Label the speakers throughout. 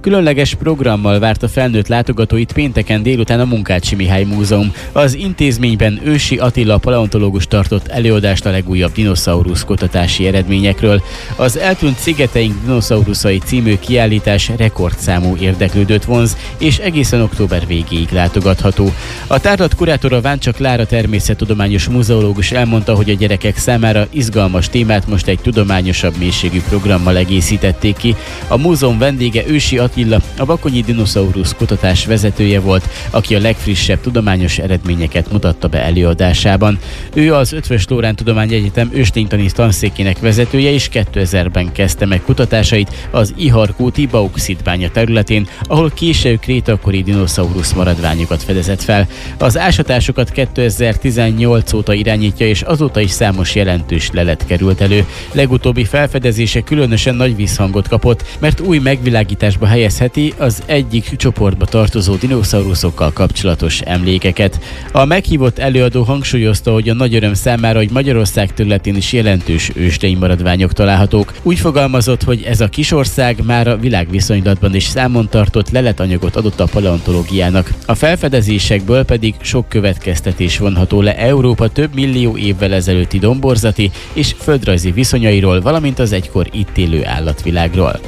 Speaker 1: Különleges programmal várt a felnőtt látogatóit pénteken délután a Munkácsi Mihály Múzeum. Az intézményben Ősi Attila paleontológus tartott előadást a legújabb dinoszaurusz kutatási eredményekről. Az Eltűnt szigeteink dinoszauruszai című kiállítás rekordszámú érdeklődőt vonz, és egészen október végéig látogatható. A tárlat kurátora Váncsa Klára természettudományos muzeológus elmondta, hogy a gyerekek számára izgalmas témát most egy tudományosabb mélységű programmal egészítették ki. A múzeum vendége Ősi Attila, a bakonyi dinoszaurusz kutatás vezetője volt, aki a legfrissebb tudományos eredményeket mutatta be előadásában. Ő az Eötvös Loránd Tudományegyetem ősténytani tanszékének vezetője, és 2000-ben kezdte meg kutatásait az Iharkúti bauxitbánya területén, ahol késő krétakori dinoszaurusz maradványokat fedezett fel. Az ásatásokat 2018 óta irányítja, és azóta is számos jelentős lelet került elő. Legutóbbi felfedezése különösen nagy visszhangot kapott, mert új megvilágításba helyezheti az egyik csoportba tartozó dinoszauruszokkal kapcsolatos emlékeket. A meghívott előadó hangsúlyozta, hogy a nagy öröm számára, hogy Magyarország területén is jelentős ősténymaradványok találhatók. Úgy fogalmazott, hogy ez a kis ország már a világviszonylatban is számon tartott leletanyagot adott a paleontológiának. A felfedezésekből pedig sok következtetés vonható le Európa több millió évvel ezelőtti domborzati és földrajzi viszonyairól, valamint az egykor itt élő állatvilágról.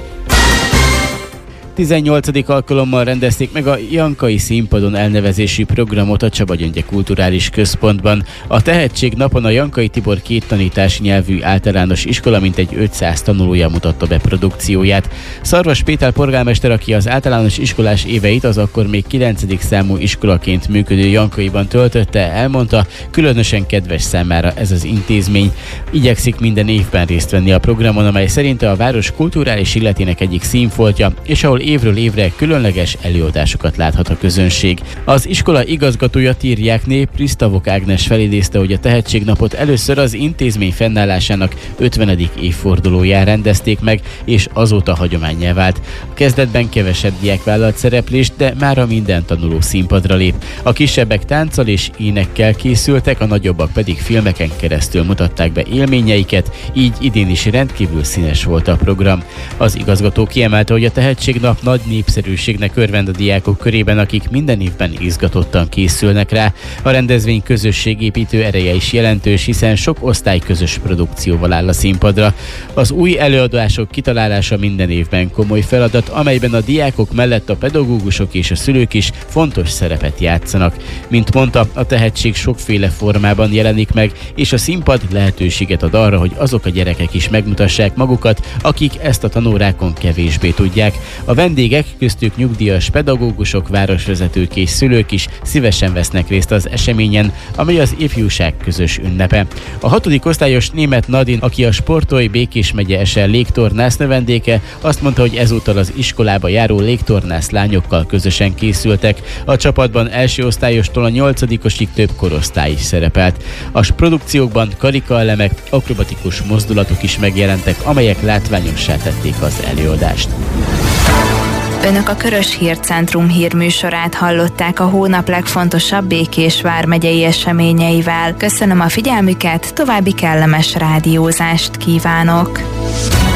Speaker 1: 18. alkalommal rendezték meg a Jankai Színpadon elnevezésű programot a Csaba Gyöngye Kulturális Központban. A Tehetség napon a Jankai Tibor két tanítási nyelvű általános iskola mintegy 500 tanulója mutatta be produkcióját. Szarvas Péter polgármester, aki az általános iskolás éveit az akkor még 9. számú iskolaként működő Jankaiban töltötte, elmondta, különösen kedves számára ez az intézmény. Igyekszik minden évben részt venni a programon, amely szerinte a város kulturális életének egyik színfoltja, és ahol évről évre különleges előadásokat láthat a közönség. Az iskola igazgatója Tirjákné Prisztavok Ágnes felidézte, hogy a Tehetségnapot először az intézmény fennállásának 50. évfordulóján rendezték meg, és azóta hagyománnyá vált. A kezdetben kevesebb diák vállalt szereplést, de mára minden tanuló színpadra lép. A kisebbek tánccal és énekkel készültek, a nagyobbak pedig filmeken keresztül mutatták be élményeiket, így idén is rendkívül színes volt a program. Az igazgató kiemelte, hogy a Tehetségnap nagy népszerűségnek örvend a diákok körében, akik minden évben izgatottan készülnek rá. A rendezvény közösségépítő ereje is jelentős, hiszen sok osztály közös produkcióval áll a színpadra. Az új előadások kitalálása minden évben komoly feladat, amelyben a diákok mellett a pedagógusok és a szülők is fontos szerepet játszanak. Mint mondta, a tehetség sokféle formában jelenik meg, és a színpad lehetőséget ad arra, hogy azok a gyerekek is megmutassák magukat, akik ezt a tanórákon kevésbé tudják. A vendégek, köztük nyugdíjas pedagógusok, városvezetők és szülők is szívesen vesznek részt az eseményen, amely az ifjúság közös ünnepe. A 6. osztályos Németh Nadin, aki a Sportolj Békés megye SL légtornász növendéke, azt mondta, hogy ezúttal az iskolába járó légtornász lányokkal közösen készültek. A csapatban első osztályostól a 8-osig több korosztály is szerepelt. A produkciókban karikaelemek, akrobatikus mozdulatok is megjelentek, amelyek látványossá tették az előadást.
Speaker 2: Önök a Körös Hírcentrum hírműsorát hallották a hónap legfontosabb Békés vármegyei eseményeivel. Köszönöm a figyelmüket, további kellemes rádiózást kívánok!